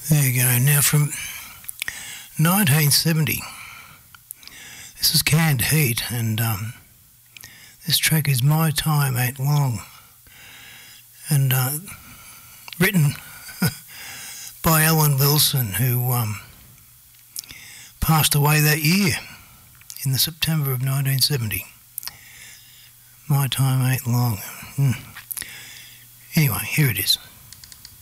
There you go. Now from 1970. This is Canned Heat, and this track is My Time Ain't Long, and written by Alan Wilson, who passed away that year in the September of 1970. My Time Ain't Long. Anyway, here it is.